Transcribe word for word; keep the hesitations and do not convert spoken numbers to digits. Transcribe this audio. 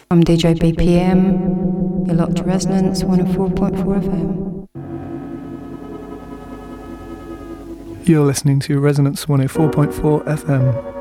I'm D J B P M, you're locked to Resonance one oh four point four F M. You're listening to Resonance one oh four point four F M.